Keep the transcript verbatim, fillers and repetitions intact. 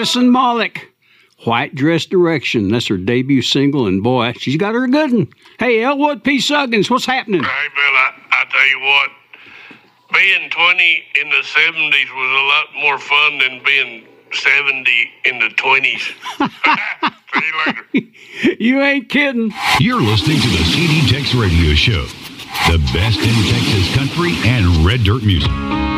Madison Malik, White Dress Direction. That's her debut single, and boy, she's got her good one. Hey, Elwood P. Suggins, what's happening? Hey, Bill, I, I tell you what, being twenty in the seventies was a lot more fun than being seventy in the twenties. See you later. You ain't kidding. You're listening to the C D Tex Radio Show, the best in Texas country and red dirt music.